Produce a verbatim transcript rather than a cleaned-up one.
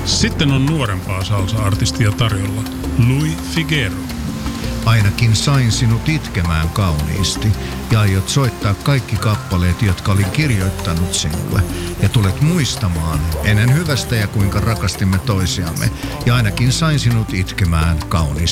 Sitten on nuorempaa salsa-artistia tarjolla, Louis Figuero. Ainakin sain sinut itkemään kauniisti ja aiot soittaa kaikki kappaleet, jotka olin kirjoittanut sinulle. Ja tulet muistamaan ennen hyvästä ja kuinka rakastimme toisiamme. Ja ainakin sain sinut itkemään kauniisti.